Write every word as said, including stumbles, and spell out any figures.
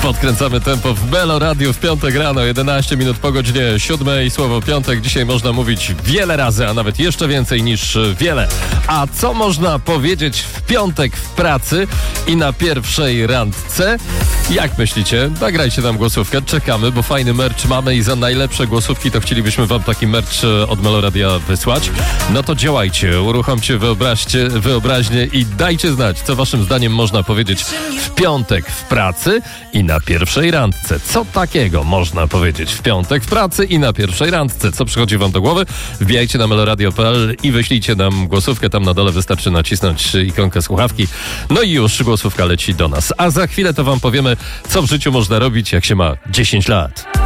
Podkręcamy tempo w Melo Radio w piątek rano, jedenaście minut po godzinie siódmej. Słowo piątek dzisiaj można mówić wiele razy, a nawet jeszcze więcej niż wiele. A co można powiedzieć w piątek w pracy i na pierwszej randce? Jak myślicie? Nagrajcie nam głosówkę, czekamy, bo fajny merch mamy i za najlepsze głosówki to chcielibyśmy wam taki merch od Melo Radia wysłać. No to działajcie, uruchomcie wyobraźcie, wyobraźnię i dajcie znać, co waszym zdaniem można powiedzieć w piątek w pracy i na pierwszej randce. Co takiego można powiedzieć w piątek w pracy i na pierwszej randce? Co przychodzi wam do głowy? Wbijajcie na meloradio kropka p l i wyślijcie nam głosówkę. Tam na dole wystarczy nacisnąć ikonkę słuchawki. No i już głosówka leci do nas. A za chwilę to wam powiemy, co w życiu można robić, jak się ma dziesięć lat.